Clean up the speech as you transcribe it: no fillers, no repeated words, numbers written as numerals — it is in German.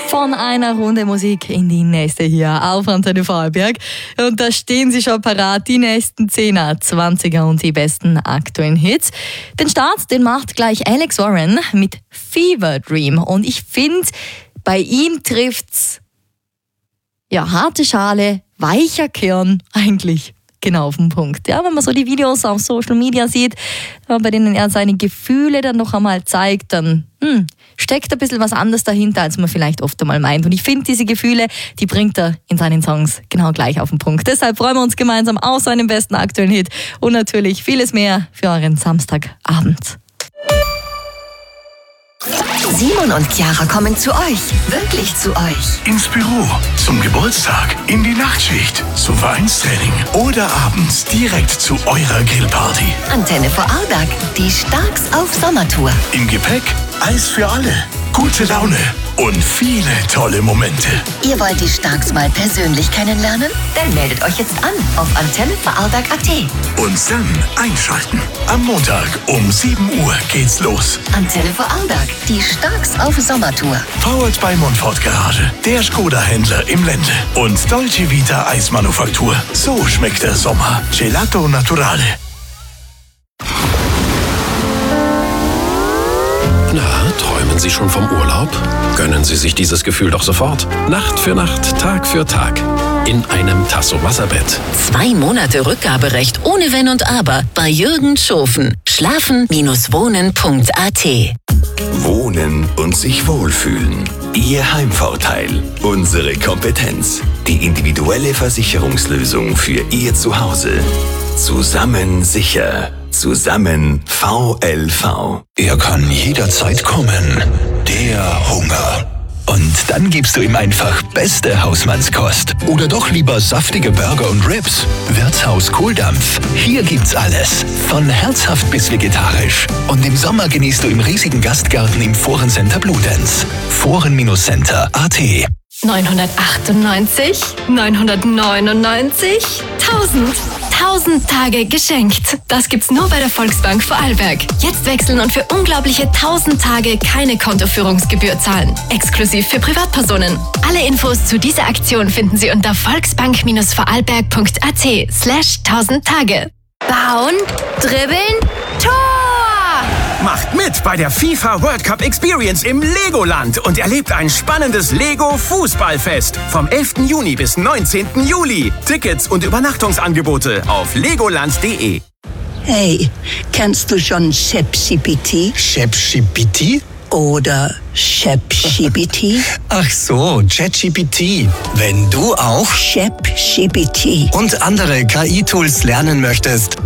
Von einer Runde Musik in die nächste hier auf Antenne Vorarlberg. Und da stehen sie schon parat, die nächsten 10er, 20er und die besten aktuellen Hits. Den Start, den macht gleich Alex Warren mit Fever Dream. Und ich finde, bei ihm trifft's harte Schale, weicher Kern eigentlich genau auf den Punkt. Ja, wenn man so die Videos auf Social Media sieht, bei denen er seine Gefühle dann noch einmal zeigt, dann steckt ein bisschen was anderes dahinter, als man vielleicht oft einmal meint. Und ich finde, diese Gefühle, die bringt er in seinen Songs genau gleich auf den Punkt. Deshalb freuen wir uns gemeinsam auf seinen besten aktuellen Hit und natürlich vieles mehr für euren Samstagabend. Simon und Chiara kommen zu euch, wirklich zu euch. Ins Büro, zum Geburtstag, in die Nachtschicht, zum Vereinstraining oder abends direkt zu eurer Grillparty. Antenne Vorarlberg, die Starks auf Sommertour. Im Gepäck Eis für alle, gute Laune und viele tolle Momente. Ihr wollt die Starks mal persönlich kennenlernen? Dann meldet euch jetzt an auf antennevorarlberg.at. Und dann einschalten. Am Montag um 7 Uhr geht's los. Antenne Vorarlberg, die Starks auf Sommertour. Powered by Montfort Garage, der Skoda-Händler im Ländle. Und Dolce Vita Eismanufaktur. So schmeckt der Sommer. Gelato Naturale. Na, träumen Sie schon vom Urlaub? Gönnen Sie sich dieses Gefühl doch sofort. Nacht für Nacht, Tag für Tag. In einem Tasso Wasserbett. 2 Monate Rückgaberecht ohne Wenn und Aber bei Jürgen Schofen. Schlafen-wohnen.at. Wohnen und sich wohlfühlen. Ihr Heimvorteil. Unsere Kompetenz. Die individuelle Versicherungslösung für Ihr Zuhause. Zusammen sicher. Zusammen VLV. Er kann jederzeit kommen. Der Hunger. Und dann gibst du ihm einfach beste Hausmannskost. Oder doch lieber saftige Burger und Ribs. Wirtshaus Kohldampf. Hier gibt's alles. Von herzhaft bis vegetarisch. Und im Sommer genießt du im riesigen Gastgarten im Forencenter Bludenz. Foren-Center.at. 998, 999, 1000. 1000 Tage geschenkt. Das gibt's nur bei der Volksbank Vorarlberg. Jetzt wechseln und für unglaubliche 1000 Tage keine Kontoführungsgebühr zahlen. Exklusiv für Privatpersonen. Alle Infos zu dieser Aktion finden Sie unter volksbank-vorarlberg.at/1000 Tage. Bauen, dribbeln, Tor! Macht mit bei der FIFA World Cup Experience im Legoland und erlebt ein spannendes Lego-Fußballfest vom 11. Juni bis 19. Juli. Tickets und Übernachtungsangebote auf legoland.de. Hey, kennst du schon ChatGPT? ChatGPT? Oder ChatGPT? Ach so, ChatGPT. Wenn du auch ChatGPT und andere KI-Tools lernen möchtest,